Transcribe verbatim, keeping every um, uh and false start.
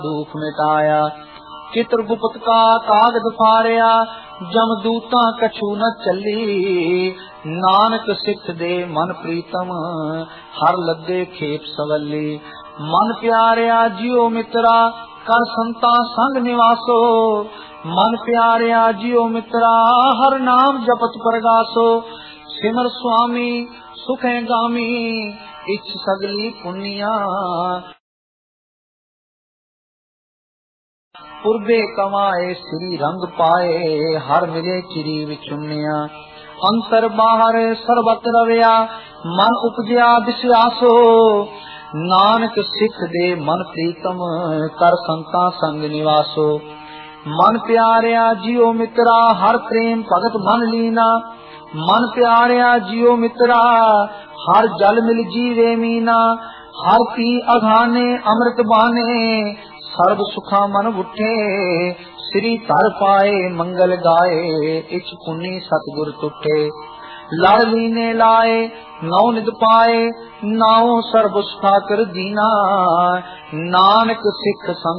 दुख मिटाया। चित्रगुप्त का कागज फाड़िया, जमदूता कछु न चली। नानक सिख दे मन प्रीतम, हर लगे खेप सवली। मन प्यारिया जियो मित्रा, कर संता संग निवासो। मन प्यारिया जियो मित्रा, हर नाम जपत परगासो। सिमर स्वामी सुखे गामी, इच्छ सगली पुनिया। पुरबे कमाए श्री रंग पाए, हर मिले चिरी विचुनिया। अंतर बाहर सर्वत रविया, मन उपजया विश्वासो। नानक सिख दे मन प्रीतम, कर संता संग निवासो। मन प्यारिया जियो मित्रा, हर प्रेम भगत मन लीना। मन प्यारिया जियो मित्रा, हर जल मिल जीवे मीना। हर पी अघाने अमृत बाने, सर्व सुखा मन उठे। श्री तर पाए मंगल गाए, इच पुनि सतगुर तुठे। लड़ लीने लाए नौ निद पाए, नाओ सर्व सुखा कर दीना। नानक सिख संग